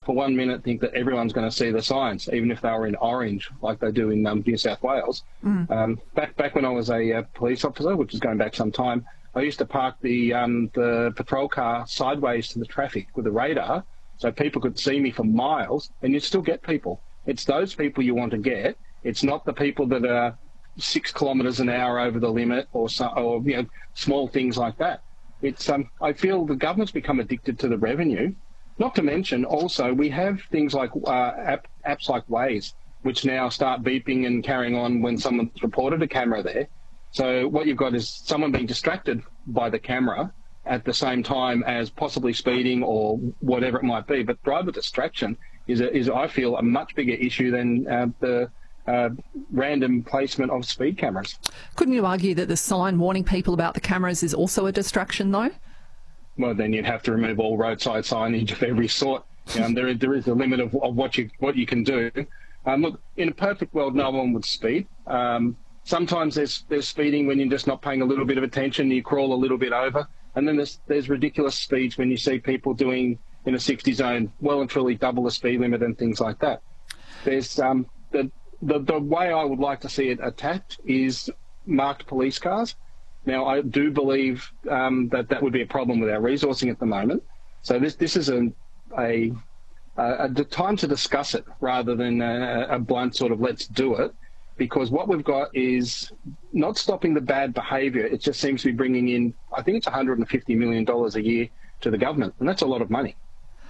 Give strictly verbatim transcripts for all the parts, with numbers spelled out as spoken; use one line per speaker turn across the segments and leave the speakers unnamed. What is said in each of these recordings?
for one minute think that everyone's going to see the signs, even if they were in orange, like they do in um, New South Wales. Mm. Um, back back when I was a uh, police officer, which is going back some time, I used to park the um, the patrol car sideways to the traffic with a radar, so people could see me for miles, and you'd still get people. It's those people you want to get. It's not the people that are six kilometres an hour over the limit, or so, or you know, small things like that. It's um, I feel the government's become addicted to the revenue. Not to mention, also, we have things like uh, app, apps like Waze, which now start beeping and carrying on when someone's reported a camera there. So what you've got is someone being distracted by the camera at the same time as possibly speeding or whatever it might be. But driver distraction is, a, is I feel, a much bigger issue than uh, the uh, random placement of speed cameras.
Couldn't you argue that the sign warning people about the cameras is also a distraction, though?
Well, then you'd have to remove all roadside signage of every sort. Um, there, there is a limit of, of what you what you can do. Um, look, in a perfect world, no one would speed. Um, sometimes there's there's speeding when you're just not paying a little bit of attention. You crawl a little bit over, and then there's there's ridiculous speeds when you see people doing in a sixty zone well and truly double the speed limit and things like that. There's um, the the the way I would like to see it attacked is marked police cars. Now, I do believe um, that that would be a problem with our resourcing at the moment. So this this is a a, a, a time to discuss it rather than a, a blunt sort of let's do it, because what we've got is not stopping the bad behaviour. It just seems to be bringing in, I think it's one hundred fifty million dollars a year to the government, and that's a lot of money.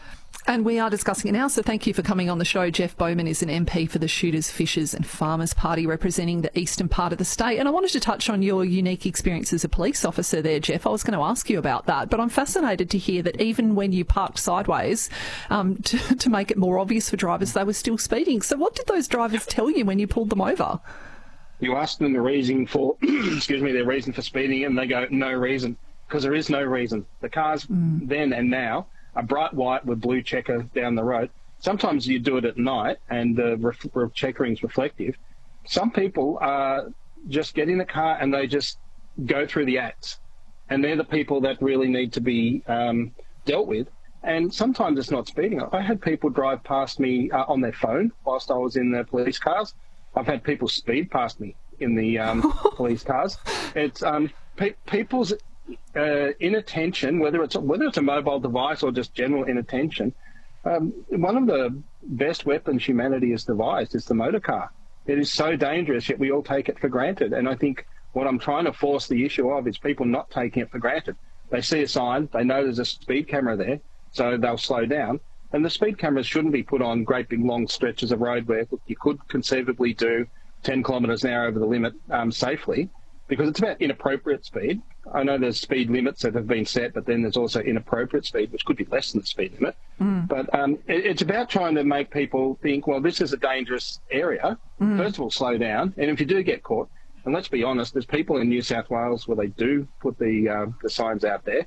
And we are discussing it now, so thank you for coming on the show. Jeff Bowman is an M P for the Shooters, Fishers and Farmers Party, representing the eastern part of the state. And I wanted to touch on your unique experience as a police officer there, Jeff. I was going to ask you about that, but I'm fascinated to hear that even when you parked sideways um, to, to make it more obvious for drivers, they were still speeding. So what did those drivers tell you when you pulled them over?
You ask them the reason for, excuse me, their reason for speeding, and they go, no reason, because there is no reason. The cars mm. then and now a bright white with blue checker down the road. Sometimes you do it at night and the ref- ref- checkering is reflective. Some people uh, just get in the car and they just go through the acts. And they're the people that really need to be um, dealt with. And sometimes it's not speeding. I had people drive past me uh, on their phone whilst I was in the police cars. I've had people speed past me in the um, police cars. It's um, pe- people's... Uh, inattention, whether it's whether it's a mobile device or just general inattention, um, one of the best weapons humanity has devised is the motor car. It is so dangerous, yet we all take it for granted. And I think what I'm trying to force the issue of is people not taking it for granted. They see a sign, they know there's a speed camera there, so they'll slow down. And the speed cameras shouldn't be put on great big long stretches of road where you could conceivably do ten kilometres an hour over the limit um, safely, because it's about inappropriate speed. I know there's speed limits that have been set, but then there's also inappropriate speed, which could be less than the speed limit. Mm. But um, it, it's about trying to make people think, well, this is a dangerous area. Mm. First of all, slow down. And if you do get caught, and let's be honest, there's people in New South Wales where they do put the, uh, the signs out there.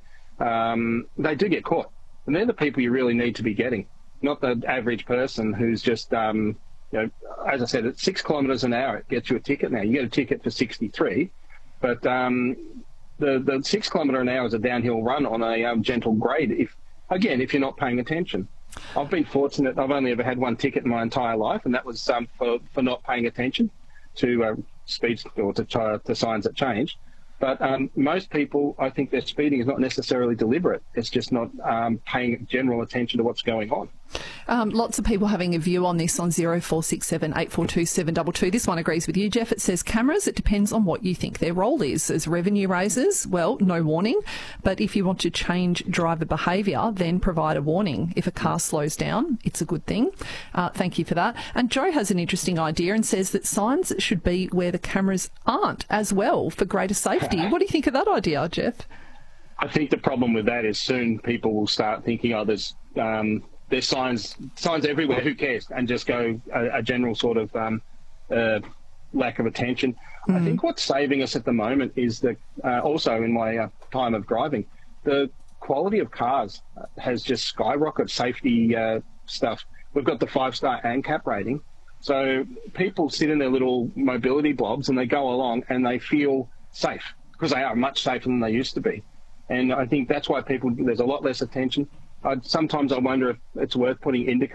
Um, they do get caught. And they're the people you really need to be getting, not the average person who's just, um, you know, as I said, at six kilometres an hour, it gets you a ticket now. You get a ticket for sixty-three. But um, the the six kilometre an hour is a downhill run on a um, gentle grade. If again, if you're not paying attention, I've been fortunate. I've only ever had one ticket in my entire life, and that was um, for for not paying attention to uh, speed or to, to signs that changed. But um, most people, I think their speeding is not necessarily deliberate. It's just not um, paying general attention to what's going on.
Um, lots of people having a view on this on zero four six seven, eight four two, seven two two. This one agrees with you, Jeff. It says cameras, it depends on what you think their role is. As revenue raisers, well, no warning. But if you want to change driver behaviour, then provide a warning. If a car slows down, it's a good thing. Uh, thank you for that. And Joe has an interesting idea and says that signs should be where the cameras aren't as well for greater safety. What do you think of that idea, Jeff?
I think the problem with that is soon people will start thinking, oh, there's... Um, There's signs signs everywhere, who cares, and just go a, a general sort of um, uh, lack of attention. Mm. I think what's saving us at the moment is that uh, also in my uh, time of driving, the quality of cars has just skyrocketed, safety uh, stuff. We've got the five-star ANCAP rating. So people sit in their little mobility blobs and they go along and they feel safe because they are much safer than they used to be. And I think that's why people, there's a lot less attention. I, sometimes I wonder if it's worth putting indicators